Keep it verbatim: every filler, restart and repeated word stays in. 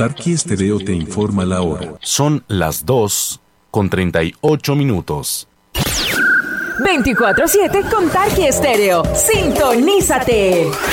Tarqui Estéreo te informa la hora. Son las dos con treinta y ocho minutos. veinticuatro siete con Tarqui Estéreo. Sintonízate.